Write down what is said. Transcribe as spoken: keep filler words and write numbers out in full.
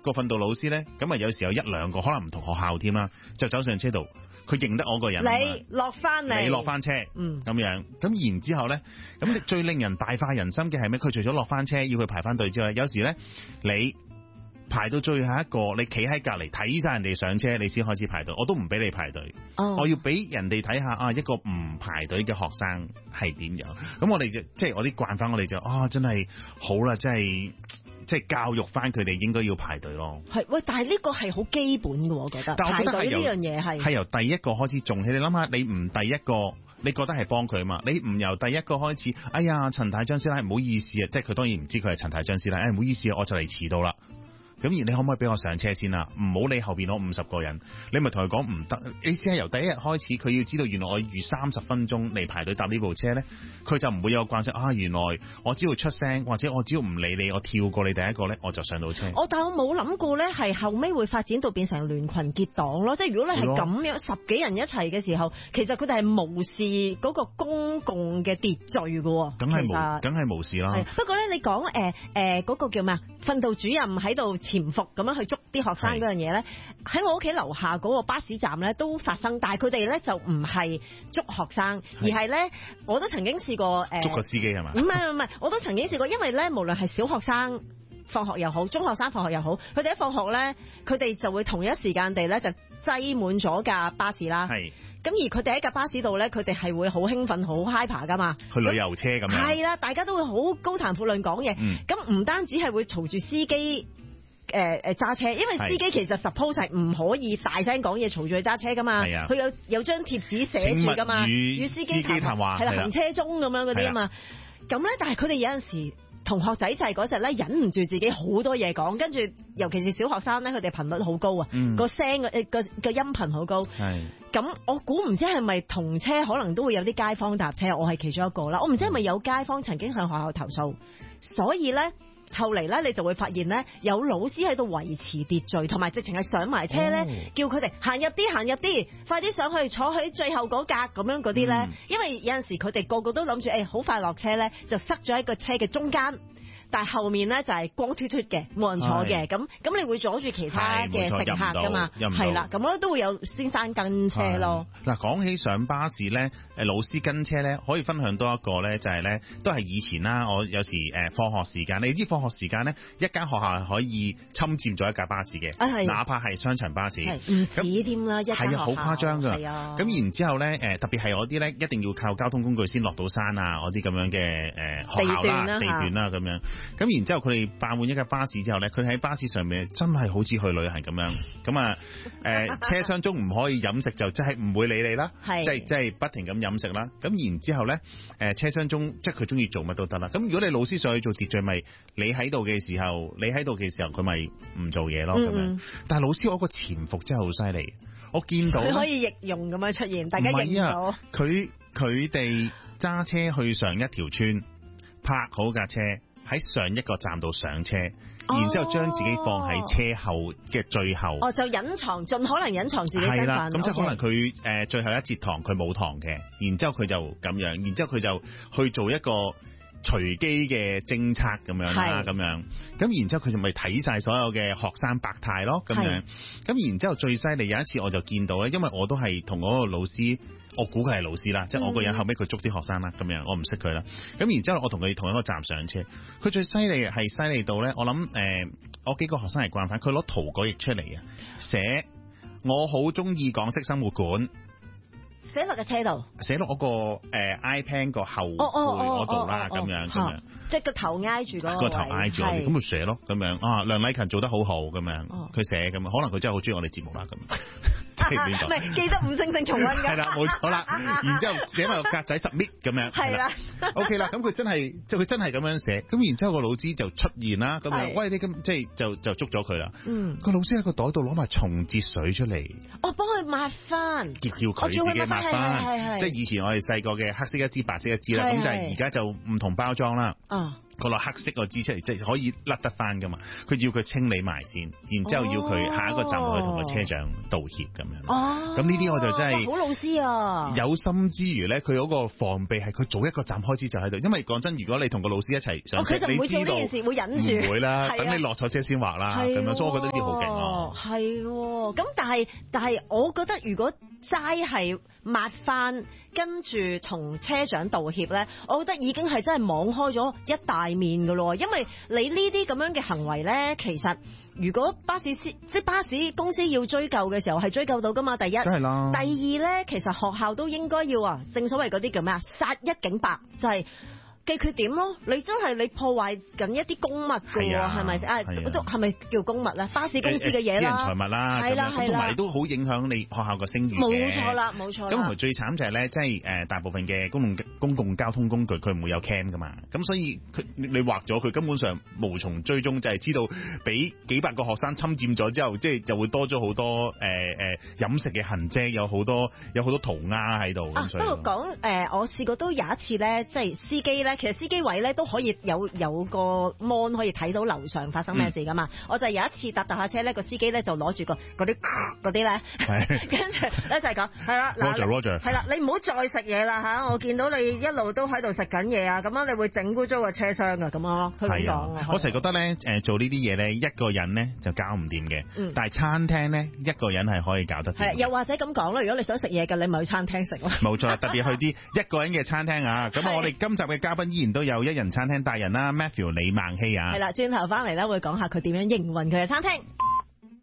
個訓導老師咧，咁啊有時候有一兩個可能唔同學校添啦，就走上車度，佢認得我個人， 你落翻嚟， 你落翻車， 嗯， 咁樣，咁然之後咧，咁最令人大快人心嘅係咩？佢除咗落翻車要佢排翻隊之外，有時咧你排到最後一個，你企喺隔離睇晒人哋上車，你先開始排隊，我都唔俾你排隊， 哦、 我要俾人哋睇下啊一個唔排隊嘅學生係點樣。咁我哋就即係我啲慣翻，我哋就啊真係好啦，真係即係教育翻佢哋應該要排隊咯。 係喂，但係呢個係好基本嘅，我覺得。 但我覺得係呢樣嘢係係由第一個開始種起。你諗下，你唔第一個，你覺得係幫佢啊嘛？你唔由第一個開始，哎呀，陳太張師奶唔好意思啊，即係佢當然唔知佢係陳太張師奶，哎唔好意思啊，我就嚟遲到啦。咁而你可唔可以俾我上車先啊？唔好理後邊攞五十個人，你咪同佢講唔得。你先係由第一日開始，佢要知道原來我預三十分鐘嚟排隊搭呢部車咧，佢就唔會有慣性啊。原來我只要出聲，或者我只要唔理你，我跳過你第一個咧，我就上到車。 我但係我冇諗過咧，係後尾會發展到變成聯群結黨咯。即係如果你係咁樣十幾人一齊嘅時候，其實佢哋係無視嗰個公共嘅秩序嘅。 梗係無，梗係無視啦。 不過咧，你講誒誒嗰個叫咩啊？訓導主任喺度潛伏咁樣去捉啲學生嗰樣嘢咧，喺我屋企樓下嗰個巴士站咧都發生，但係佢哋咧就唔係捉學生，而係咧我都曾經試過誒、呃、 捉個司機係嘛？ 唔係唔係，我都曾經試過，因為咧無論係小學生放學又好，中學生放學又好，佢哋一放學咧，佢哋就會同一時間地咧就擠滿咗架巴士啦。係。咁而佢哋喺架巴士度咧，佢哋係會好興奮、好 hyper 噶嘛？ 去旅遊車咁樣。係啦，大家都會好高談闊論講嘢。咁、嗯、唔單止係會嘈住司機誒誒揸車，因為司機其實 suppose 係唔可以大聲講嘢，嘈住佢揸車噶嘛。係啊。佢有有張貼紙寫住噶嘛，與司機談話係啦，行車中咁樣嗰啲啊嘛。咁咧，但係佢哋有陣時同學仔齊嗰陣咧，忍唔住自己好多嘢講，跟住尤其是小學生咧，佢哋頻率好高啊，嗯、個聲個個個音頻好高。係。咁我估唔知係咪同車可能都會有啲街坊搭車，我係其中一個啦。我唔知係咪有街坊曾經向學校投訴，所以咧後嚟咧你就會發現咧有老師喺度維持秩序，同埋直情係上埋車咧、哦，叫佢哋行入啲行入啲，快啲上去坐喺最後嗰格咁樣嗰啲咧。因為有陣時佢哋個個都諗住誒好快落車咧，就塞咗喺個車嘅中間。但係後面咧就係光脫脫嘅，冇人坐嘅，咁咁你會阻住其他嘅乘客噶嘛？係啦，咁咧都會有先生跟車咯。 嗱，講起上巴士咧，誒老師跟車咧，可以分享多一個咧，就係咧都係以前啦。我有時誒放學時間，你知放學時間咧，一間學校係可以侵佔咗一架巴士嘅、啊，哪怕係雙層巴士， 唔止添啦，一間學校係啊，好誇張㗎。係啊，咁然之後咧，誒特別係我啲咧，一定要靠交通工具先落到山啊，嗰啲咁樣嘅誒學校啦、地段啦咁樣。咁然之後佢哋霸滿一架巴士之後咧，佢喺巴士上面真係好似去旅行咁樣。咁啊誒車廂中唔可以飲食，就即係唔會理你啦，即係即係不停咁飲食啦。咁然之後咧誒車廂中即係佢中意做乜都得啦。咁如果你老師上去做秩序，咪你喺度嘅時候，你喺度嘅時候佢咪唔做嘢咯咁樣。但係老師嗰個潛伏真係好犀利，我見到佢可以易容咁樣出現，大家認到。 佢佢哋揸車去上一條村，泊好架車。喺上一個站度上車，哦、然之後將自己放喺車後嘅最後。 哦，就隱藏，盡可能隱藏自己身份。係啦， 咁即係可能佢誒、呃、最後一節堂佢冇堂嘅，然之後佢就咁樣，然之後佢就去做一個隨機嘅偵測咁樣啦，咁樣。咁然之後佢就咪睇晒所有嘅學生百態咯，咁樣。咁然之後最犀利有一次我就見到咧，因為我都係同嗰個老師。我估佢係老師啦，嗯、即係我個人後尾佢捉啲學生啦，咁樣我唔識佢啦。咁然之後我同佢同一個站上車，佢最犀利係犀利到咧，我諗誒、呃，我幾個學生係慣犯，佢攞塗改液出嚟啊，寫我好中意港式生活館， 寫落個車度， 寫落我個誒 iPad 個後背嗰度啦，咁樣咁樣， 即係個頭挨住嗰個， 個頭挨住我哋，咁咪寫咯，咁樣啊，梁禮勤做得好好咁樣，佢寫咁樣，可能佢真係好中意我哋節目啦咁。 唔係記得五星星重溫㗎， 係啦，冇錯啦。然之後寫埋個格仔 submit 咁樣，係啦。OK 啦，咁佢真係即係佢真係咁樣寫。咁然之後個老師就出現啦，咁樣喂你咁即係就就捉咗佢啦。嗯，個老師喺個袋度攞埋松節水出嚟， 我幫佢抹翻， 叫叫佢自己抹翻。即係以前我哋細個嘅黑色一支白色一支啦，咁但係而家就唔同包裝啦。哦， 佢攞黑色個支出嚟，即係可以甩得翻噶嘛？佢要佢清理埋先，然之後要佢下一個站去同個車長道歉咁樣。哦，咁呢啲我就真係好老師啊！ 有心之餘咧，佢嗰個防備係佢早一個站開始就喺度。因為講真，如果你同個老師一齊上車， 佢就唔會做呢件事，會忍住。 唔會啦，等你落咗車先畫啦。咁樣，所以我覺得呢啲好勁咯。 係喎，咁但係但係，我覺得如果齋係抹翻，跟住同車長道歉咧，我覺得已經係真係網開咗一大面噶咯。因為你呢啲咁樣嘅行為咧，其實如果巴士司即係巴士公司要追究嘅時候，係追究到噶嘛。第一，梗係啦。第二咧，其實學校都應該要啊，正所謂嗰啲叫咩啊，殺一儆百，就係、是。嘅缺點咯，你真係你破壞緊一啲公物㗎喎，係咪先？啊，係咪叫公物咧？巴士公司嘅嘢啦， 私人財物啦，係啦係啦，同埋你都好影響你學校個聲譽嘅。 冇錯啦，冇錯啦。 咁同埋最慘就係咧，即係誒大部分嘅公共公共交通工具佢唔會有 cam 㗎嘛，咁所以佢你畫咗佢根本上無從追蹤，就係、是、知道俾幾百個學生侵佔咗之後，即係就會多咗好多誒誒、呃呃、飲食嘅痕跡，有好多有好多塗鴉喺度。 啊，不過講誒、呃，我試過都有一次咧，即係司機咧。其實司機位咧都可以有有個 mon 可以睇到樓上發生咩事噶嘛、嗯，我就有一次搭搭下車咧，個司機咧就攞住個嗰啲嗰啲咧，跟住咧就係講係啦 ，Roger Roger， 係啦，你唔好再食嘢啦嚇，我見到你一路都喺度食緊嘢啊，咁樣你會整污糟個車廂噶咁咯，佢咁講。 我成日覺得咧誒做呢啲嘢咧，一個人咧就搞唔掂嘅，嗯、但係餐廳咧一個人係可以搞得掂。係，又或者咁講啦，如果你想食嘢嘅，你咪去餐廳食咯。冇錯，特別去啲一個人嘅餐廳啊，咁我哋今集嘅嘉賓依然都有一人餐廳達人啦 ，Matthew 李孟希啊。係啦，轉頭翻嚟咧會講下佢點樣營運佢嘅餐廳。